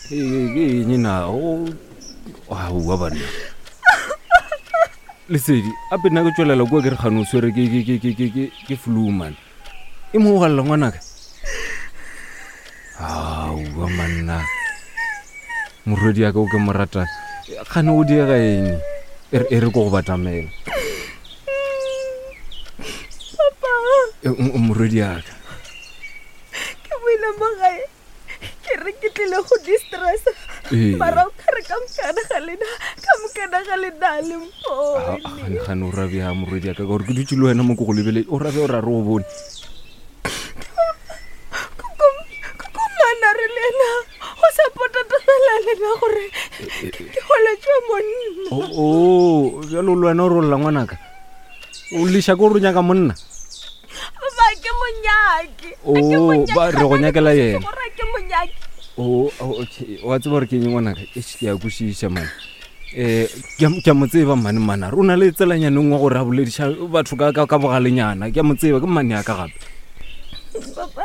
Ke na o wa bana. Lesedi a pena go tswelela go ke re gano swere ke flu man. E mo galla ngwana ka. Wa manna. Morodi ya ka o ke morata. Gane o diega eng? E re go batamela. Papa. Morodi ya ka. Ke buile mo gae. Ke re ke tlile go distress. Mara o ka re ka mokana ga le dale mpone. Gane o rabe ya morodi ya ka gore ke dutse le wena mo go lebele o rabe o ra re o bone. Mana re lena o support-a le na gore ke holetswe monna. Jalo le wena o rolla ngwana ka. O lisha go runya ka monna. Ba ke monyaki. Ba re go nyakela yena. Gore ke monyaki. Okay. Wa tseba re ke ngwana ka. E tshia go shisha man. Ke mo tseba mane mana. Rona le tselanyane ngwa go ra boledisha batho ka bogalenyana. Ke mo tseba ke mane ya ka gape. Papa,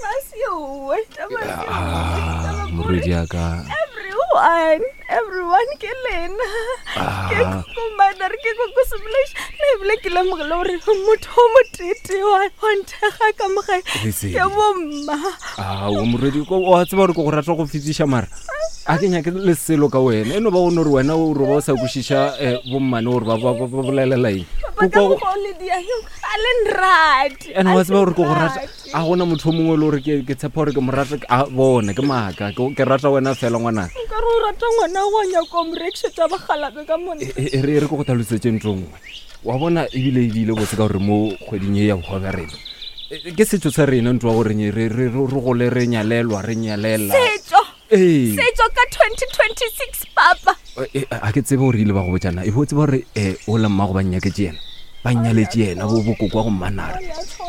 moredi ya ka. Everyone ke lena. Ke kumana re ke go splash. Le bile ke le mogelo re motho mo tete wa ntega ka mogae. Ke bomma. Wa moredi go wa tseba re go rata go fitisha mara. A ke nya ke le selo ka wena. Eno ba ono re wena o re ba sa go shisha bommane o re ba bolelela eng. Go le dia yo alenrat. Ene wa tseba re go rata. A gona motho mongwe le re ke tshepa re ke morata a bona ke maaka ke rata wena fela ngwana. Ka re rata ngwana go nya komrekshe tsa bagalabe ka mona. Re go tlhalosetse ntongwe. Wa bona ebile botse ka gore mo kgweding e ya go ga rena. Ke setso sa rena ntwa gore re go le re nyalelwa re nyalela. Setso ka 2026 papa. A ke tsebe gore ile ba go botsana. E botse ba re o la mmago ba nyake tsena. Ba nyaletse yena bo bokoko go manara.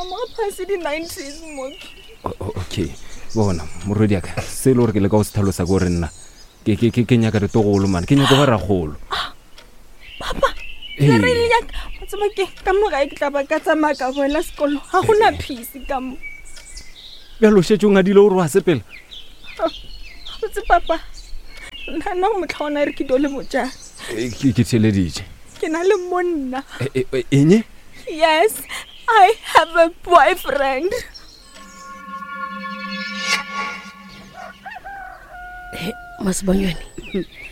Okay. Bona morodi ya ka. Se le gore ke le ka go se tlhalosa go re nna. Ke nyaka re togolo man. Ke nyaka ba ra golo. Papa. Le re le nyaka. Tsema ke ka moga e tla ba ka tsamaya ka boela sekolo. Ha gona peace ka mo. Bjalo shetse o ngadile o re wa sepela. Botse papa. Nna o motlhaona re ke dole motja. Ke theleditse. Ke na le monna. Enye? Yes, I have a boyfriend. Masibanyane.